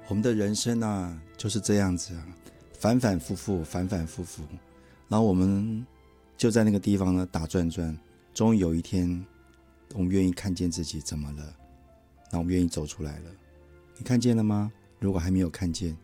我们的人生啊就是这样子啊，反反复复，反反复复，然后我们就在那个地方呢打转转，终于有一天我们愿意看见自己怎么了，那我们愿意走出来了。你看见了吗？如果还没有看见，